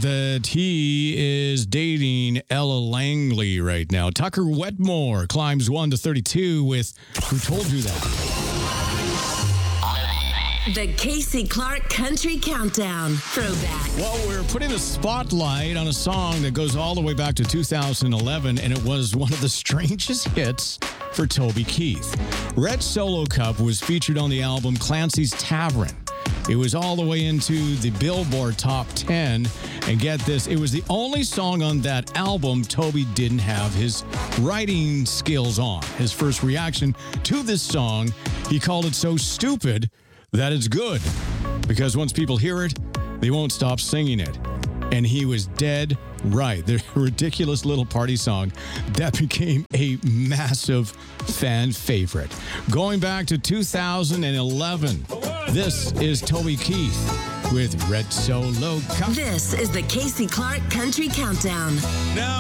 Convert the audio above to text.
that he is dating Ella Langley right now. Tucker Wetmore climbs 1 to 32 with Who Told You That? The Casey Clark Country Countdown Throwback. Well, we're putting a spotlight on a song that goes all the way back to 2011, and it was one of the strangest hits for Toby Keith. Red Solo Cup was featured on the album Clancy's Tavern. It was all the way into the Billboard Top 10. And get this, it was the only song on that album Toby didn't have his writing skills on. His first reaction to this song, he called it so stupid that it's good. Because once people hear it, they won't stop singing it. And he was dead right. The ridiculous little party song that became a massive fan favorite. Going back to 2011, this is Toby Keith with Red Solo Cup. This is the Casey Clark Country Countdown. Now,